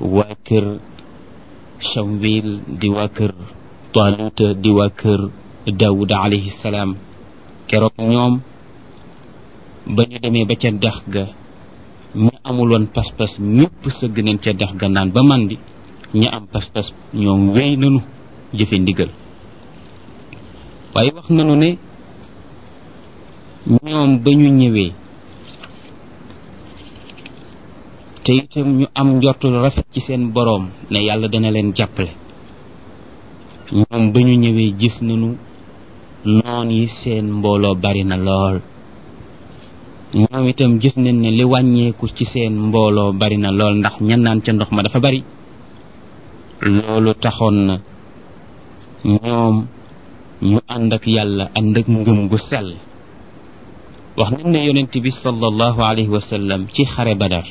waa kër Shamwil di waa kër Taaluta di waa kër Daawuda alayhi salaam keroog ñoom ba ñu demee ba ca dex ga ñi amuloon pas-pas ñëpp sëgg nañ ca dex ga naan ba màndi ñi am pas-pas ñoom wéy nañu jëfe ndigal waaye wax nañu ne ñoom ba ñu ñëwee te itam ñu am njortu rafet ci seen boroom ne yàlla dana leen jàppale ñoom ba ñu ñëwee gis nañu noon yi seen mbooloo bari na lool ñoom itam gis nañ ne li wàññeeku ci seen mbooloo bari na lool ndax ña naan ca ndox ma dafa bari loolu taxoon na ñoom ñu ànd ak yàlla ànd ak ngëm gu sell wax nañ ne yonent bi sallallahu alayhi wa sallam ci xare Badar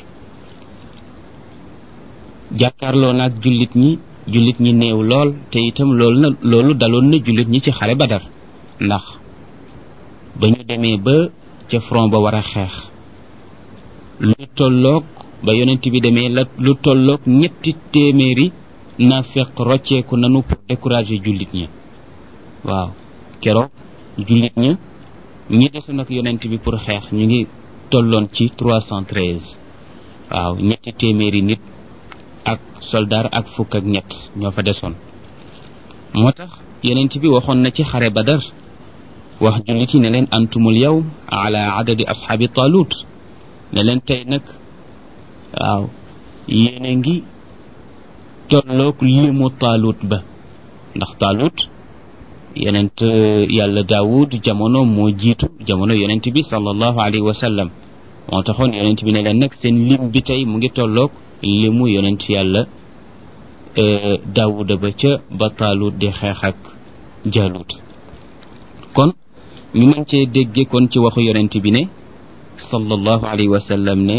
jàkkaarloo naag jullit ñi néew lool te itam loolu daloon na jullit ñi ci xare Badar ndax ba ñu demee ba ca front ba war a xeex lu tolloog ba yonent bi demee lu tolloog 300 naafeq rocceeku nanu pour décourager jullit ñi waaw keroog jullit ñi desu nag yonent bi pour xeex ñu ngi tolloon ci 313 waaw 300 nit ak soldaar ak fukk ak ñett ñoo fa desoon moo tax yonent bi waxoon na ci xare Badar wax jullit yi ne leen antumul yawm ala adadi ashaabi Taalut ne leen tey nag waaw yéen a ngi tolloog limu Taalut ba ndax Taalut yonent yàlla Daawud jamono moo jiitu jamono yonent bi sallallahu alayhi wa sallam moo taxoon yonent bi ne leen nag seen lim bi tey mu ngi tolloog limu yonent yàlla Daawuda ba Taalut di xeex ak Jaalut kon ñu mën cee dégge kon ci waxu yonent bi ne sallallahu alayhi wa sallam ne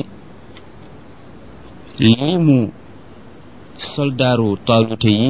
limu soldaaru Taaluta yi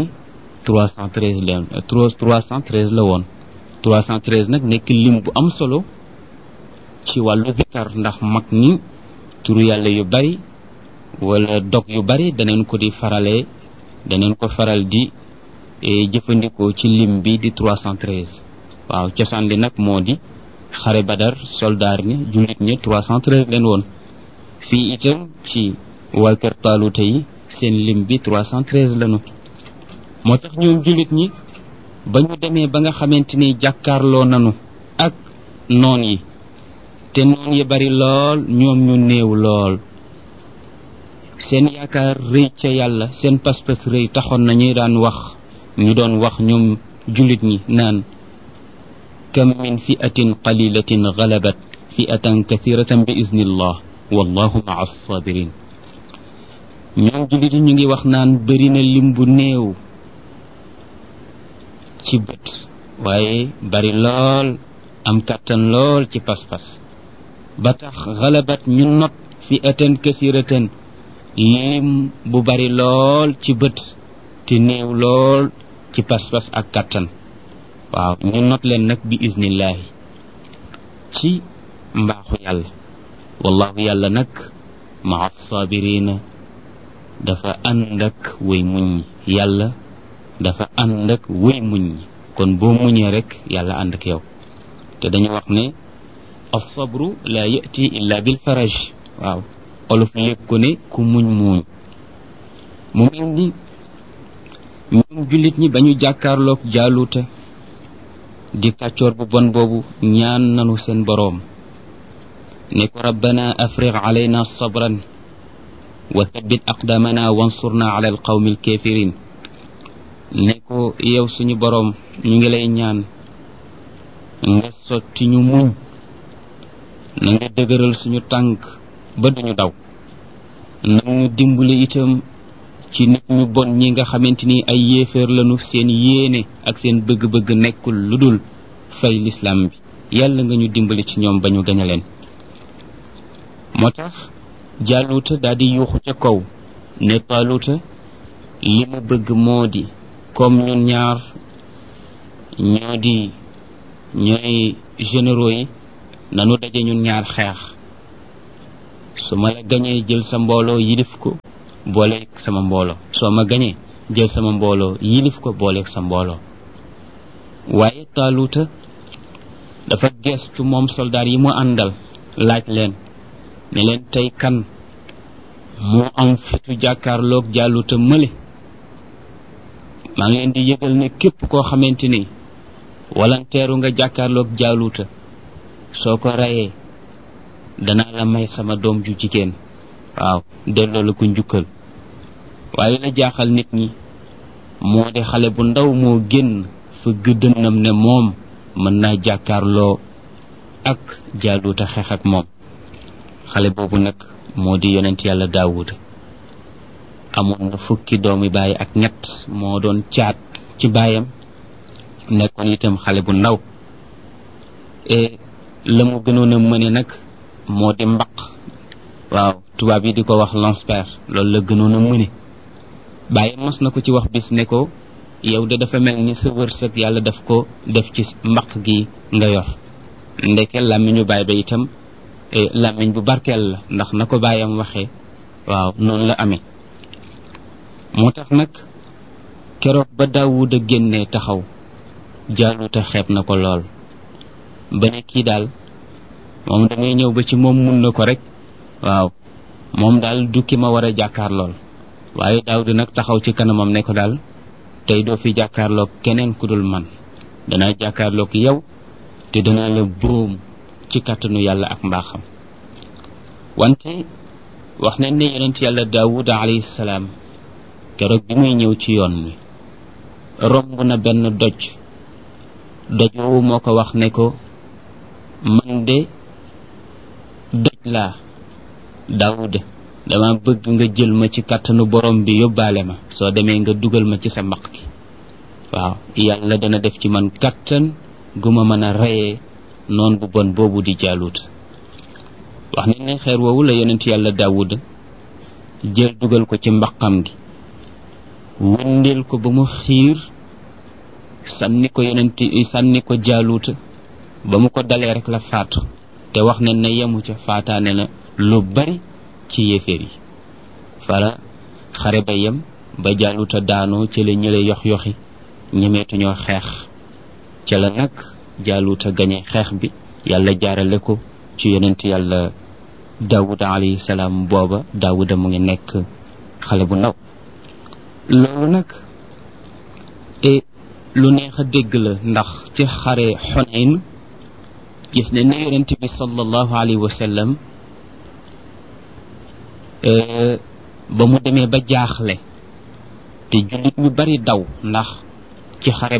313 la woon 313 nag nekk lim bu am solo ci wàllu zikar ndax mag ñi turu yàlla yu bari wala dog yu bari daneen ko faral di jëfandikoo ci lim bi di 313 waaw cosaan li nag moo di xare Badar soldaar ñi jullit ñi 313 leen woon fii itam ci waa kër Taaluta yi seen lim bi 313 lañu moo tax ñoom jullit ñi ba ñu demee ba nga xamante ni jàkkaarloo nanu ak noon yi te noon yi bari lool ñoom ñu néew lool seen yaakaar rëy ca yàlla seen pas-pas rëy taxoon na ñu doon wax ñoom jullit ñi naan kam min fi'atin qalilatin ghalabat fi'atan kathiratan bi iznillah wallahu ma'a as-sabirin ñoom jullit ñu ngi wax naan bëri na lim bu néew ci bët waaye bari lool am kàttan lool ci pas-pas ba tax ghalabat ñu not fi'atan kathiratan lim bu bari lool ci bët te néew lool ci pas-pas ak kàttan waaw ñu not leen nag bi iznillahi ci mbaaxu yàlla wallahu yàlla nag maa sabirina dafa ànd ak way muñ yàlla dafa ànd ak way muñ kon boo muñee rek yàlla ànd ak yow te dañu wax ne as-sabru la ya'ti illa bil faraj waaw olof lépp ko ne ku muñ muuñ mu mel ni ñoom jullit ñi ba ñu jàkkaarloog Jaaluta di kàccoor bu bon boobu ñaan nanu seen boroom ne ko rabbana afrigh alayna sabran wa thabbit aqdamana wansurna ala alqawmi alkafirin ne ko yow suñu boroom ñu ngi lay ñaan nga sotti ñu muñ na nga dëgëral suñu tànk ba duñu daw na ñu dimbali itam ci nit ñu bon ñi nga xamante ni ay yéeféer lañu seen yéene ak seen bëgg-bëgg nekkul lu dul fay lislaam bi yàlla nga ñu dimbali ci ñoom ba ñu gañe leen moo tax Jaaluta daal di yuuxu ca kaw ne Taaluta li mu bëgg moo di comme ñun ñaar ñooy généraux yi nanu daje ñun ñaar xeex su ma la gañee jël sa mbooloo yilif ko booleeg sama mbooloo soo ma gañee jël sama mbooloo yilif ko booleeg sa mbooloo waaye Taaluuta dafa gestu moom soldaar yi mu àndal laaj leen ne leen tey kan moo am fitu jàkkaarloog Jaaluuta mële maa ngi leen di yëgal ne képp koo xamante ni walanteeru nga jàkkaarloog Jaaluuta soo ko reyee danaa la may sama doom ju jigéen waaw delloo la ko njukkal waaye la jaaxal nit ñi moo di xale bu ndaw moo génn fa gëddënam ne moom mën naa jàkkaarloo ak Jaaluuta xeex ak moom xale boobu nag moo di yonent yàlla Daawuda amoon na fukki doomi baay ak ñett moo doon caat ci baayam nekkoon itam xale bu ndaw la mu gënoon a mëne nag moo di mbaq waaw tubaab yi di ko wax lance-pierre loolu la gënoon a mëne bàyyi mos na ko ci wax bis ne ko yow de dafa mel ni sa wërsëg yàlla daf ko def ci mbaq gi nga yor ndeke làmmiñu baay ba itam làmmiñ bu barkeel la ndax na ko baayam waxee waaw noonu la amee moo tax nag keroog ba Daawuda génnee taxaw Jaaluuta xeeb na ko lool ba ne kii daal moom damay ñëw ba ci moom mun na ko rek waaw moom daal du ki ma war a jàkkaar lool waaye Daawuda nag taxaw ci kanamam ne ko daal tey doo fi jàkkaarloog keneen ku dul man danaa jàkkaarloog yow te danaa la boom ci kàttanu yàlla ak mbaaxam wante wax nañ ne yonent yàlla Daawuda alayhi salaam keroog bi muy ñëw ci yoon wi romb na benn doj woowu moo ko wax ne ko man de doj laa Daawuda dama bëgg nga jël ma ci kàttanu borom bi yóbbaale ma soo demee nga dugal ma ci sa mbaq gi waaw yàlla dana def ci man kàttan gu ma mën a reyee noon bu bon boobu di Jaaluuta wax nañ ne xeer woowu la yonent yàlla Daawuda jël dugal ko ci mbaqam gi wëndeel ko ba mu xiir sànni ko Jaaluuta ba mu ko dalee rek la faatu te wax nañ ne yemu ca faataane na lu bari ci yéeféer yi fala xare ba yem ba Jaaluuta daanoo ci la ñële yox-yoxi ñemeetuñoo xeex ca la nag Jaaluuta gañe xeex bi yàlla jaarale ko ci yonent yàlla Daawuda alayhi salaam booba Daawuda mu ngi nekk xale bu ndaw loolu nag lu neex a dégg la ndax ci xare Xunayn gis ne ne yonent bi sallallahu alayhi wa sallam ba mu demee ba jaaxle te jullit ñu bari daw ndax ci xare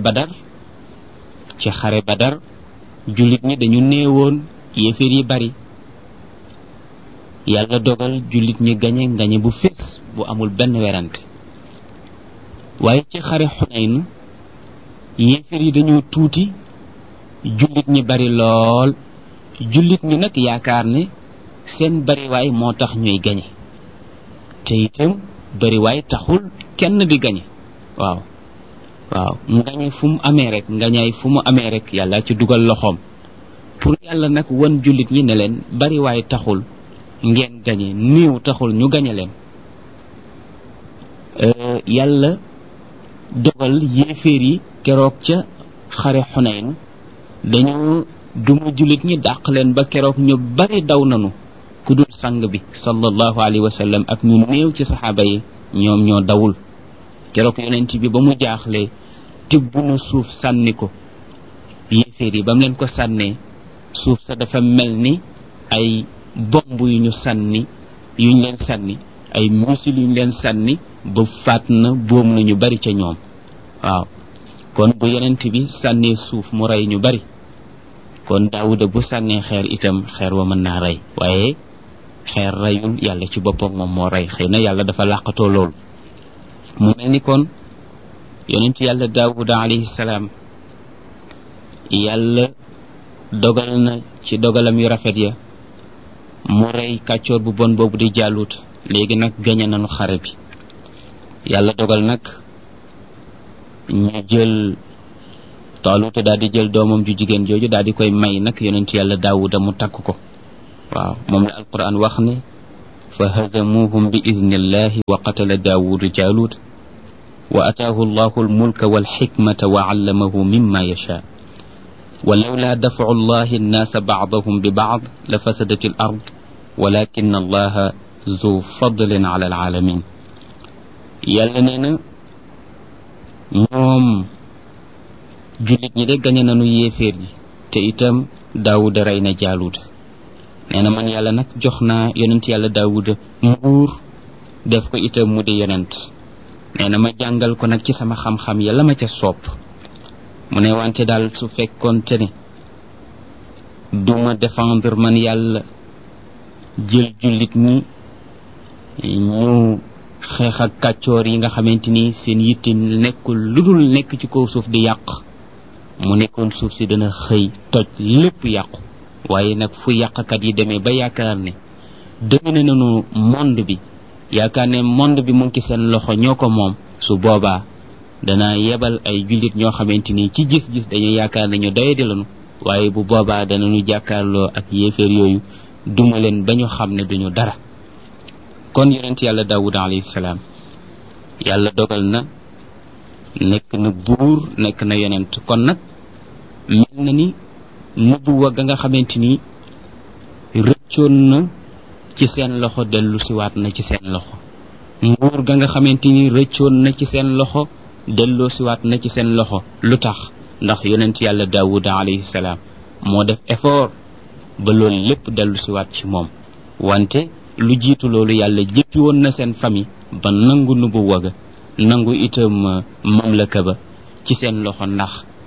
Badar jullit ñi dañu néewoon yéeféer yi bari yàlla dogal jullit ñi gañe bu fees bu amul benn werante waaye ci xare Xunayn yéeféer yi dañoo tuuti jullit ñi bari lool jullit ñi nag yaakaar ne seen bariwaay moo tax ñuy gañe te itam bariwaay taxul kenn di gañe waaw ngañaay fu mu amee rek yàlla ci dugal loxoom pour yàlla nag wan jullit ñi ne leen bariwaay taxul ngeen gañe néew taxul ñu gañe leen yàlla dogal yéeféer yi keroog ca xare Xunayn dañu duma jullit ñi dàq leen ba keroog ñu bari daw nanu ku dul sang bi sallallahu alayhi wa sallam ak ñu néew ci saxaaba yi ñoom ñoo dawul keroog yonent bi ba mu jaaxle tibb na suuf sànni ko yéeféer yi ba mu leen ko sànnee suuf sa dafa mel ni ay bomb yuñ leen sànni ay missile yuñ leen sànni ba faat na boom na ñu bari ca ñoom waaw kon bu yonent bi sànnee suuf mu rey ñu bari kon Daawuda bu sànnee xeer itam xeer wa mën naa rey waaye xeer reyul yàlla ci boppam moom moo rey xëy na yàlla dafa làqatoo loolu mu mel ni kon yonent yàlla Daawuda alayhi salaam yàlla dogal na ci dogalam yu rafet ya mu rey kàccoor bu bon boobu di Jaaluuta léegi nag gañe nañu xare bi yàlla dogal nag ñu jël Taaluuta daal di jël doomam ju jigéen jooju daal di koy may nag yonent yàlla Daawuda mu takk ko waaw moom la alquran wax ne فهزموهم بإذن الله وقتل داود جالوت وأتاه الله الملك والحكمة وعلمه مما يشاء ولولا دفع الله الناس بعضهم ببعض لفسدت الأرض ولكن الله ذو فضل على العالمين yàlla nee na ñoom jullit ñi de gañe nañu yéeféer yi te itam daawuda rey na jaaluuda nee na man yàlla nag jox naa yonent yàlla daawuda nguur def ko itam mu di yonent nee na ma jàngal ko nag ci sama xam-xam yàlla ma ca soob mu ne wante daal su fekkoonte ne duma défendre man yàlla jël jullit ñi ñu xeex ak kàccoor yi nga xamante ni seen yitte nekkul lu dul nekk ci kaw suuf di yàq mu nekkoon suuf si dana xëy toj lépp yàqu waaye nag fu yàqkat yi demee ba yaakaar ne domine nañu monde bi yaakaar ne monde bi mu ngi ci seen loxo ñoo ko moom su boobaa dana yebal ay jullit ñoo xamante ni ci gis-gis dañuy yaakaar ne ñu doyadi lañu waaye bu boobaa danañu jàkkaarloo ak yéeféer yooyu duma leen ba ñu xam ne duñu dara kon yonent yàlla daawuda alayhi salaam yàlla dogal na nekk na buur nekk na yonent kon nag mel na ni nubuwa ga nga xamante ni rëccoon na ci seen loxo dellu siwaat na ci seen loxo nguur ga nga xamante ni rëccoon na ci seen loxo delloo siwaat na ci seen loxo lu tax ndax yonent yàlla daawuda alayhi salaam moo def effort ba loolu lépp dellu siwaat ci moom wante lu jiitu loolu yàlla jëppi woon na seen famille ba nangu nubuwa ga nangu itam mamlaka ba ci seen loxo ndax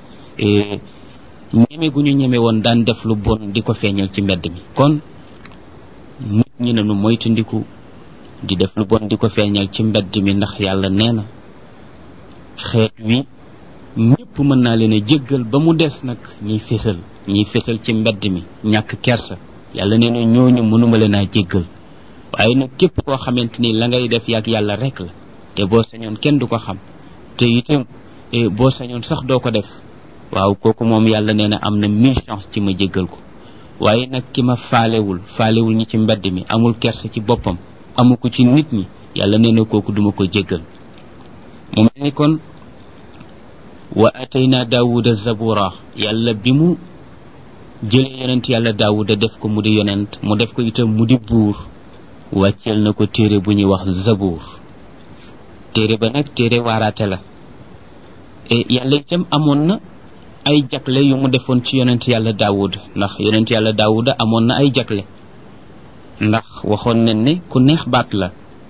ñeme gu ñu ñeme woon daan def lu bon di ko feeñal ci mbedd mi kon nit ñi nañu moytandiku di def lu bon di ko feeñal ci mbedd mi ndax yàlla nee na xeet wi ñëpp mën naa leen a jéggal ba mu des nag ñiy fésal ci mbedd mi ñàkk kersa yàlla nee na ñooñu mënuma leen a jéggal waaye nag képp koo xamante ni la ngay def yàgg yàlla rek la te boo sañoon kenn du ko xam te itam boo sañoon sax doo ko def waaw kooku moom yàlla nee na am na 1000 chance ci ma jéggal ko waaye nag ki ma faalewul ñi ci mbedd mi amul kersa ci boppam amu ko ci nit ñi yàlla nee na kooku duma ko jéggal mu mel ni kon wa atayna daawuda zabura yàlla bi mu jëlee yonent yàlla daawuda def ko mu di yonent mu def ko itam mu di buur wàcceel na ko téere bu ñuy wax zabuur téere ba nag téere waaraate la yàlla itam amoon na ay jagle yu mu defoon ci yonent yàlla daawuda ndax yonent yàlla daawuda amoon na ay jagle ndax waxoon nañ ne ku neex baat la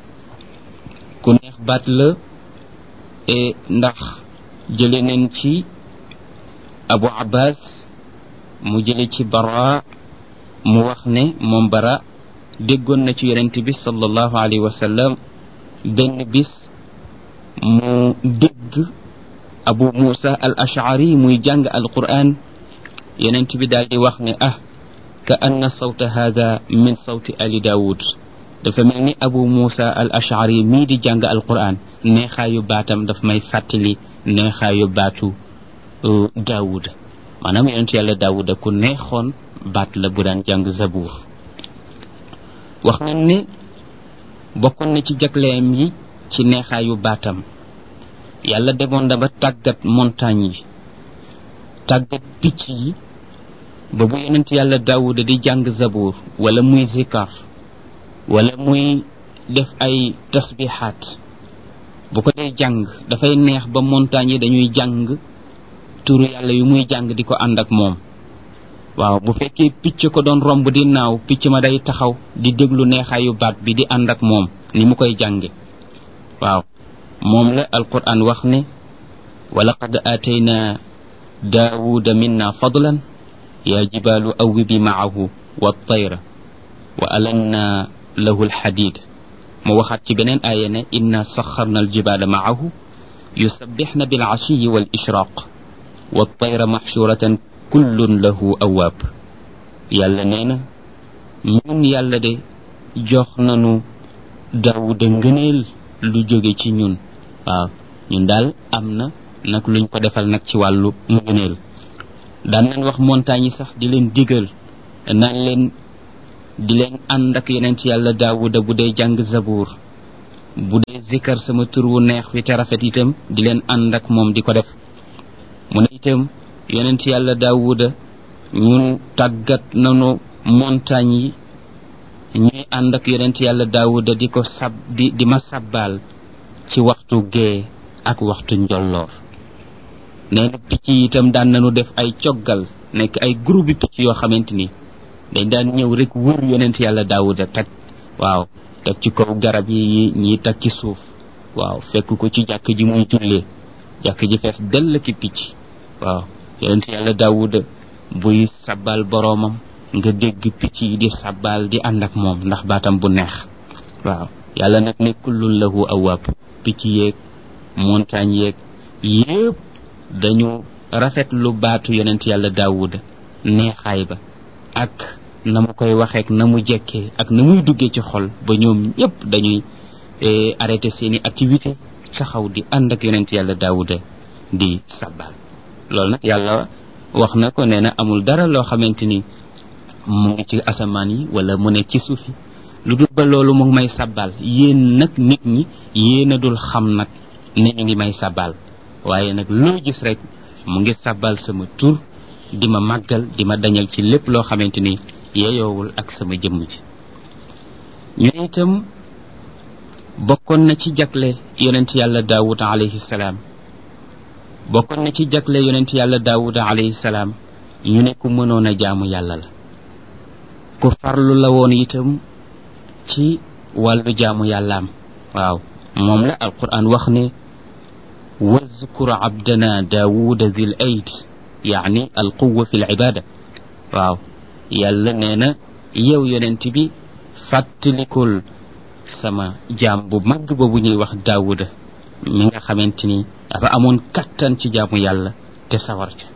ndax jële nañ ci abu abbas mu jële ci bara mu wax ne moom bara déggoon na ci yonent bi sallallahu alayhi wa sallam benn bis mu dégg abu musa al ash'ari muy jàng al quran yonent bi daal di wax ne ka anna sawta hada min sawti ali daawud dafa mel ni abu musa al ash'ari mii di jàng al quran neexaayu baatam daf may fàttali neexaayu baatu daawuda maanaam yonent yàlla daawuda ku neexoon baat la bu daan jàng zabuur wax nañ ne bokkoon na ci jagleem yi ci neexaayu baatam yàlla demoon na ba tàggat montagne yi tàggat picc yi ba bu yonent yàlla daawuda di jàng zabuur wala muy zikar wala muy def ay tasbihaat bu ko dee jàng dafay neex ba montagne yi dañuy jàng turu yàlla yu muy jàng di ko ànd ak moom waaw bu fekkee picc ko doon romb di naaw picc ma day taxaw di déglu neexaayu baat bi di ànd ak moom ni mu koy jànge waaw moom la alquran wax ne wa laqad aatayna daawuda minna fadlan ya jibaalu awwibi maahu wa tayra wa alanna lahu alxadid mu waxaat ci beneen aaya ne inna saxarna aljibaala maahu yusabbixna bilcashiyi wal ishraq wa tayra maxshuratan kullun lahu awaab yàlla nee na ñun yàlla de jox nanu daawuda ngëneel lu jóge ci ñun waaw ñun daal am na nag luñ ko defal nag ci wàllu ngëneel daan nañ wax montagne yi sax di leen digal naan leen di leen ànd ak yonent yàlla daawuda bu dee jàng zabuur bu dee zikkar sama tur wu neex wi te rafet itam di leen ànd ak moom di ko def mu ne itam yonent yàlla daawuda ñun tàggat nanu montagne yi ñuy ànd ak yonent yàlla daawuda di ko di ma sabbaal ci waxtu gee ak waxtu njolloor nee na picc yi itam daan nañu def ay coggal nekk ay groupe bi picc yoo xamante ni dañ daan ñëw rek wër yonent yàlla daawuda teg waaw teg ci kaw garab yi ñi teg ci suuf waaw fekk ko ci jàkk ji muy jullee jàkk ji fees dell ki picc waaw yonent yàlla daawuda buy sabbal boroomam nga dégg picc yi di sabbal di ànd ak moom ndax baatam bu neex waaw yàlla nag ne kullun lahu awaab picc yeeg montagne yeeg yépp dañu rafet lu baatu yonent yàlla daawuda neexaay ba ak na mu koy waxeek na mu jekkee ak na muy duggee ci xol ba ñoom ñépp dañuy arrêté seeni activité taxaw di ànd ak yonent yàlla daawuda di sabbal loolu nag yàlla wax na ko nee na amul dara loo xamante ni mu ngi ci asamaan yi wala mu ne ci suuf yi lu dul ba loolu mu ngi may sabbal yéen nag nit ñi yéen a dul xam nag ne ñu ngi may sabbal waaye nag loo gis rek mu ngi sabbal sama tur di ma màggal di ma dañal ci lépp loo xamante ni yeyoowul ak sama jëmm ji ñu ne itam bokkoon na ci jagle yonent yàlla daawud alayhi salaam bokkoon na ci jagle yonent yàlla daawud alayhi salaam ñu ne ku mënoon a jaamu yàlla la ku farlu la woon itam ci wàllu jaamu yàllaam waaw moom la alquran wax ne wazkur abdana daawuda zil ayd yaani alquwa fi libada waaw yàlla nee na yow yonent bi fàttalikul sama jaam bu mag ba bu ñuy wax daawuda mi nga xamante ni dafa amoon kattan ci jaamu yàlla te sawar ca